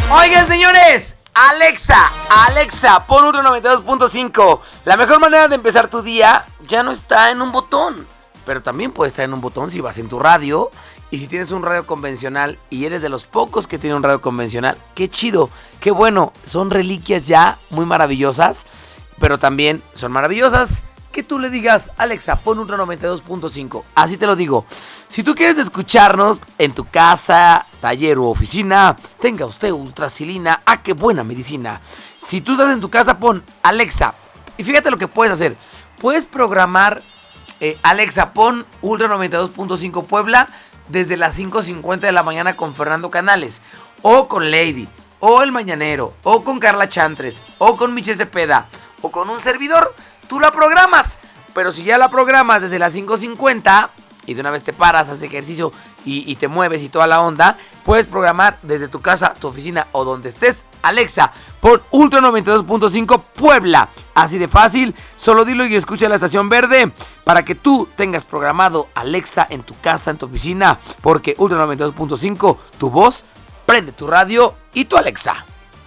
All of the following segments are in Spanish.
Oigan, señores, Alexa, pon Ultra 92.5. La mejor manera de empezar tu día ya no está en un botón, pero también puede estar en un botón si vas en tu radio. Y si tienes un radio convencional y eres de los pocos que tiene un radio convencional, qué chido, qué bueno. Son reliquias ya muy maravillosas, pero también son maravillosas que tú le digas: Alexa, pon Ultra 92.5. Así te lo digo. Si tú quieres escucharnos en tu casa, taller u oficina, tenga usted Ultracilina. ¡Ah, qué buena medicina! Si tú estás en tu casa, pon Alexa. Y fíjate lo que puedes hacer. Puedes programar Alexa, pon Ultra 92.5 Puebla desde las 5:50 de la mañana con Fernando Canales, o con Lady, o El Mañanero, o con Carla Chantres, o con Michelle Cepeda, o con un servidor. Tú la programas, pero si ya la programas desde las 5:50 y de una vez te paras, haces ejercicio y te mueves y toda la onda, puedes programar desde tu casa, tu oficina o donde estés: Alexa, pon Ultra 92.5 Puebla. Así de fácil, solo dilo y escucha la estación verde para que tú tengas programado Alexa en tu casa, en tu oficina, porque Ultra 92.5, tu voz, prende tu radio y tu Alexa.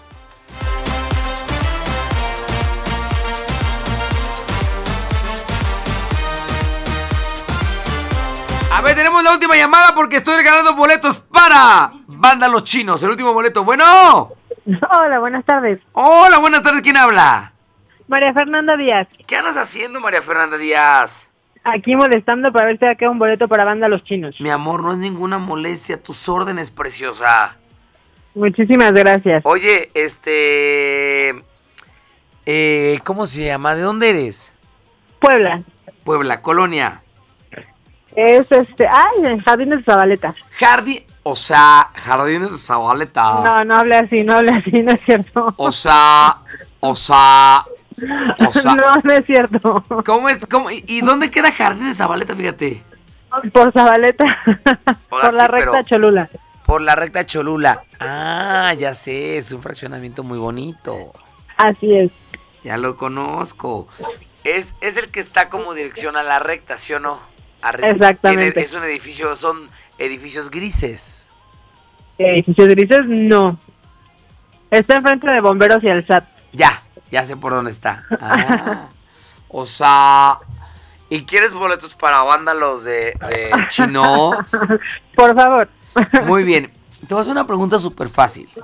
A ver, tenemos la última llamada porque estoy regalando boletos para Banda Los Chinos. El último boleto. Bueno. Hola, buenas tardes. Hola, buenas tardes. ¿Quién habla? María Fernanda Díaz. ¿Qué andas haciendo, María Fernanda Díaz? Aquí molestando para ver si queda un boleto para Banda Los Chinos. Mi amor, no es ninguna molestia. Tus órdenes, preciosa. Muchísimas gracias. Oye, ¿cómo se llama? ¿De dónde eres? Puebla. Puebla, Colonia. Es en Jardines de Zabaleta. Jardines de Zabaleta. No hable así, no es cierto. O sea. No es cierto. ¿Cómo es? ¿Y dónde queda Jardines de Zabaleta? Fíjate. Por Zabaleta. Por la recta Cholula. Por la recta Cholula. Ah, ya sé, es un fraccionamiento muy bonito. Así es. Ya lo conozco. Es el que está como dirección a la recta, ¿sí o no? Exactamente. Es un edificio, son edificios grises. ¿Edificios grises? No. Está enfrente de Bomberos y el SAT. Ya sé por dónde está. Ah, o sea, ¿y quieres boletos para vándalos de chinos? Por favor. Muy bien. Te voy a hacer una pregunta súper fácil.